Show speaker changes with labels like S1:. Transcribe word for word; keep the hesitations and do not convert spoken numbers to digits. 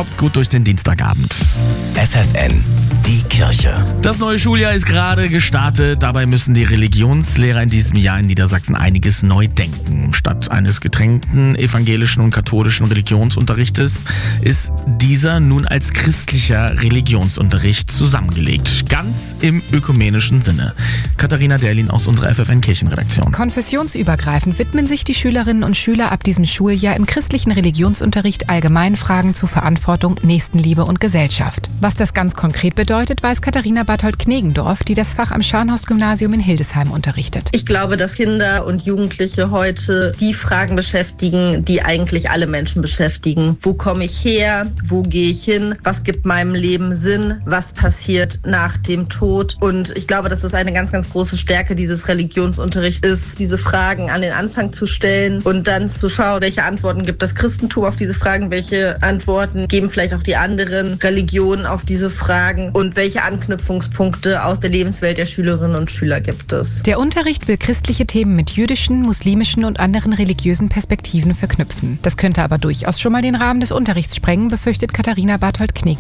S1: Kommt gut durch den Dienstagabend.
S2: F F N, die Kirche.
S1: Das neue Schuljahr ist gerade gestartet. Dabei müssen die Religionslehrer in diesem Jahr in Niedersachsen einiges neu denken. Statt eines getrennten evangelischen und katholischen Religionsunterrichtes ist dieser nun als christlicher Religionsunterricht zusammengelegt. Ganz im ökumenischen Sinne. Katharina Derlin aus unserer F F N-Kirchenredaktion.
S3: Konfessionsübergreifend widmen sich die Schülerinnen und Schüler ab diesem Schuljahr im christlichen Religionsunterricht allgemeinen Fragen zu Verantwortung, Nächstenliebe und Gesellschaft. Was das ganz konkret bedeutet, weiß Katharina Barthold-Knegendorf, die das Fach am Scharnhorst-Gymnasium in Hildesheim unterrichtet.
S4: Ich glaube, dass Kinder und Jugendliche heute die Fragen beschäftigen, die eigentlich alle Menschen beschäftigen. Wo komme ich her? Wo gehe ich hin? Was gibt meinem Leben Sinn? Was passiert nach dem Tod? Und ich glaube, dass es eine ganz, ganz große Stärke dieses Religionsunterrichts ist, diese Fragen an den Anfang zu stellen und dann zu schauen, welche Antworten gibt das Christentum auf diese Fragen, welche Antworten geben vielleicht auch die anderen Religionen auf diese Fragen und welche Anknüpfungspunkte aus der Lebenswelt der Schülerinnen und Schüler gibt es.
S3: Der Unterricht will christliche Themen mit jüdischen, muslimischen und anderen religiösen Perspektiven verknüpfen. Das könnte aber durchaus schon mal den Rahmen des Unterrichts sprengen, befürchtet Katharina Barthold-Knegendorf.